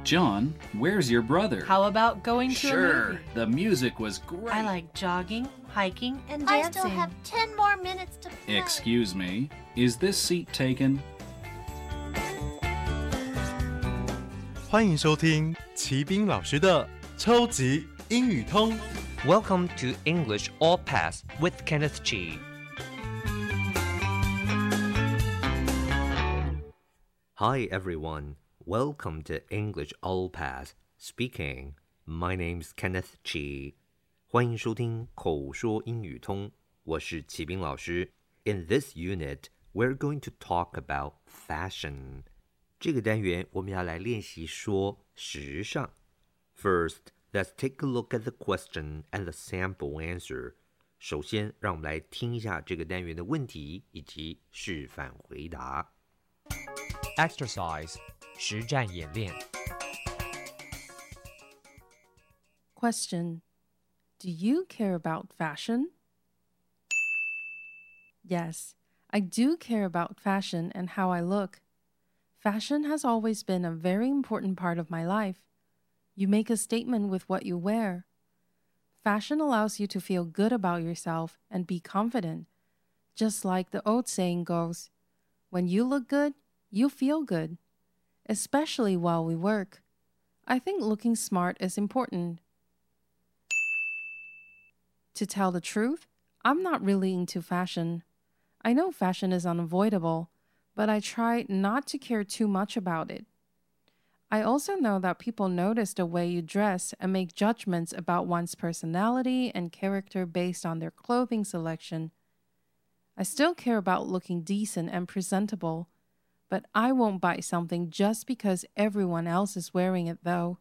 John, where's your brother? How about going to a Sure, movie? the music was great. I like jogging, hiking, and I dancing. still have 10 more minutes to play. Excuse me, is this seat taken? 欢迎收听齐斌老师的超级英语通。 Welcome to English All Pass with Kenneth Chi. Hi everyone, welcome to English All Pass. Speaking, my name's Kenneth Chi. 欢迎收听口说英语通，我是齐斌老师。In this unit, we're going to talk about fashion. 这个单元我们要来练习说时尚。First, let's take a look at the question and the sample answer. 首先，让我们来听一下这个单元的问题以及示范回答。Exercise 实战演练。 Question: Do you care about fashion? Yes, I do care about fashion and how I look. Fashion has always been a very important part of my life. You make a statement with what you wear. Fashion allows you to feel good about yourself and be confident. Just like the old saying goes, when you look good, you feel good. Especially while we work. I think looking smart is important. To tell the truth, I'm not really into fashion. I know fashion is unavoidable, but I try not to care too much about it. I also know that people notice the way you dress and make judgments about one's personality and character based on their clothing selection. I still care about looking decent and presentable, but I won't buy something just because everyone else is wearing it though.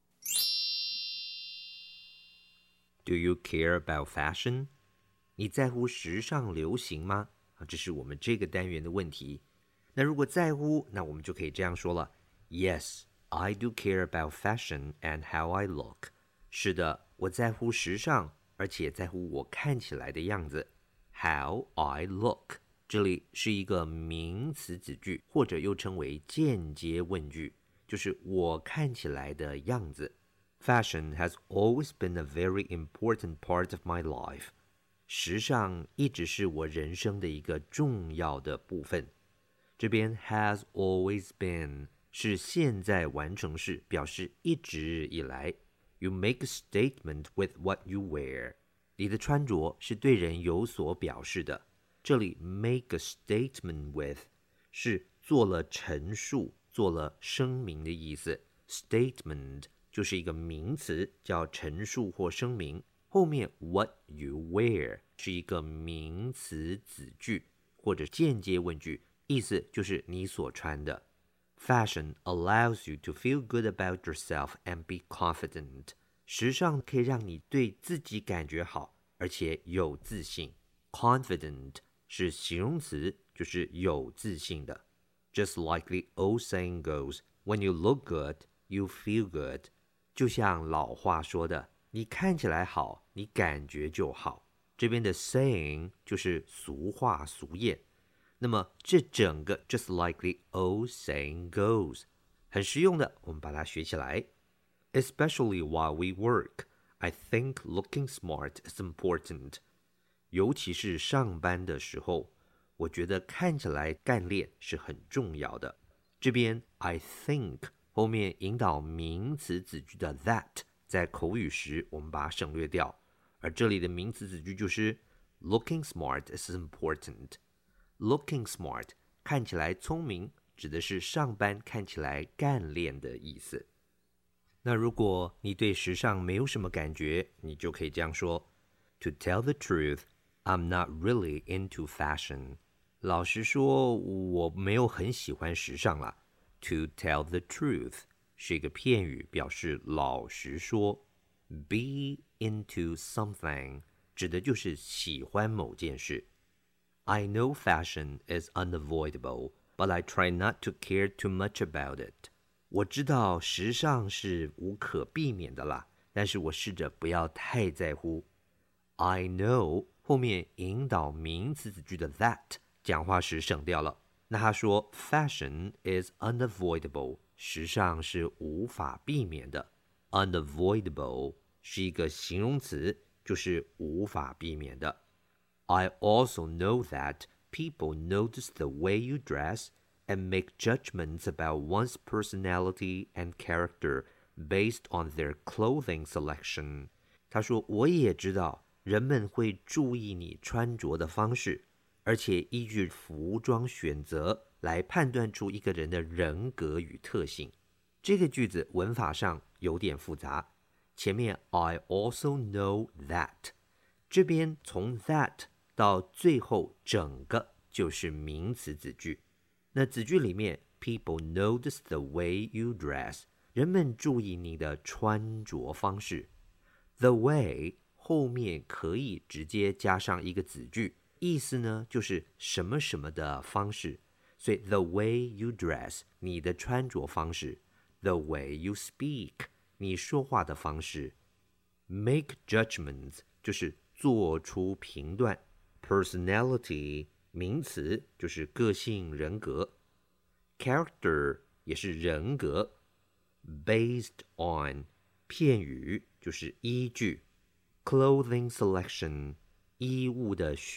Do you care about fashion? 你在乎时尚流行吗？这是我们这个单元的问题。那如果在乎，那我们就可以这样说了 Yes, I do care about fashion and how I look. 是的，我在乎时尚，而且在乎我看起来的样子。How I look 这里是一个名词子句，或者又称为间接问句，就是我看起来的样子。Fashion has always been a very important part of my life. 时尚一直是我人生的一个重要的部分。这边 has always been 是现在完成式，表示一直以来。You make a statement with what you wear. 你的穿着是对人有所表示的。这里 make a statement with 是做了陈述、做了声明的意思。Statement 就是一个名词，叫陈述或声明。后面 what you wear 是一个名词子句或者间接问句，意思就是你所穿的。Fashion allows you to feel good about yourself and be confident. 时尚可以让你对自己感觉好，而且有自信。Confident 是形容词，就是有自信的。Just like the old saying goes, when you look good, you feel good. 就像老话说的，你看起来好，你感觉就好。这边的 saying 就是俗话俗谚。那么这整个 just like the old saying goes 很实用的，我们把它学起来。Especially while we work, I think looking smart is important. 尤其是上班的时候，我觉得看起来干练是很重要的。这边 I think 后面引导名词子句的 that 在口语时我们把它省略掉，而这里的名词子句就是 looking smart is important. Looking smart 看起来聪明，指的是上班看起来干练的意思。那如果你对时尚没有什么感觉，你就可以这样说 To tell the truth, I'm not really into fashion. 老实说，我没有很喜欢时尚啦。To tell the truth 是一个片语，表示老实说。Be into something 指的就是喜欢某件事。I know fashion is unavoidable, but I try not to care too much about it. 我知道时尚是无可避免的啦，但是我试着不要太在乎。I know 后面引导名词子句的 that 讲话时省掉了。那他说 fashion is unavoidable 时尚是无法避免的。Unavoidable 是一个形容词，就是无法避免的。I also know that people notice the way you dress and make judgments about one's personality and character based on their clothing selection. 他说，我也知道人们会注意你穿着的方式，而且依据服装选择来判断出一个人的人格与特性。这个句子文法上有点复杂，前面 I also know that， 这边从 that 到最后整个就是名词子句。那子句里面 people notice the way you dress， 人们注意你的穿着方式。The way 后面可以直接加上一个子句，意思呢就是什么什么的方式，所以 the way you dress 你的穿着方式， the way you speak 你说话的方式， make judgments 就是做出评断， personality 名词就是个性人格， character 也是人格， based on 片语就是依据， clothing selection 衣物的选